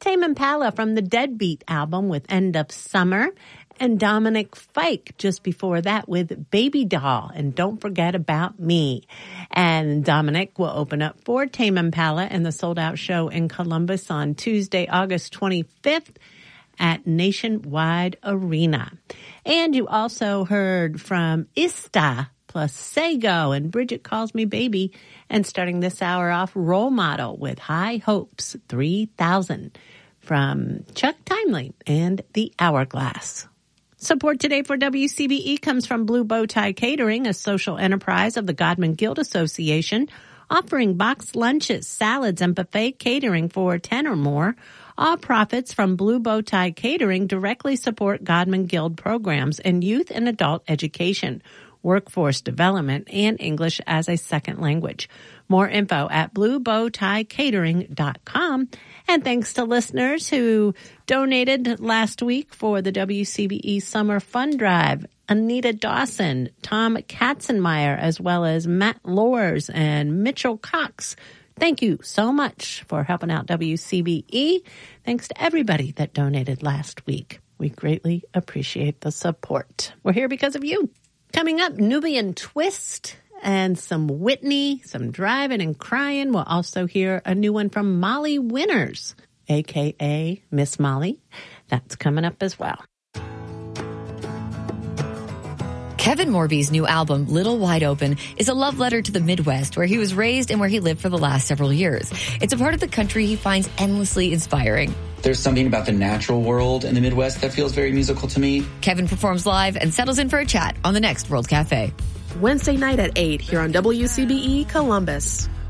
Tame Impala from the Deadbeat album with End of Summer. And Dominic Fike just before that with Baby Doll and Don't Forget About Me. And Dominic will open up for Tame Impala in the sold-out show in Columbus on Tuesday, August 25th at Nationwide Arena. And you also heard from Ista plus Sego and Bridget Calls Me Baby. And starting this hour off, Role Model with High Hopes 3000 from Chuck Timely and The Hourglass. Support today for WCBE comes from Blue Bow Tie Catering, a social enterprise of the Godman Guild Association, offering boxed lunches, salads, and buffet catering for 10 or more. All profits from Blue Bow Tie Catering directly support Godman Guild programs in youth and adult education, workforce development, and English as a second language. More info at bluebowtiecatering.com. And thanks to listeners who donated last week for the WCBE Summer Fund Drive. Anita Dawson, Tom Katzenmeyer, as well as Matt Lors and Mitchell Cox. Thank you so much for helping out WCBE. Thanks to everybody that donated last week. We greatly appreciate the support. We're here because of you. Coming up, Nubian Twist and some Whitney, some Driving and Crying. We'll also hear a new one from Molly Winters, a.k.a. Miss Molly. That's coming up as well. Kevin Morby's new album, Little Wide Open, is a love letter to the Midwest, where he was raised and where he lived for the last several years. It's a part of the country he finds endlessly inspiring. There's something about the natural world in the Midwest that feels very musical to me. Kevin performs live and settles in for a chat on the next World Cafe. Wednesday night at 8 here on WCBE Columbus.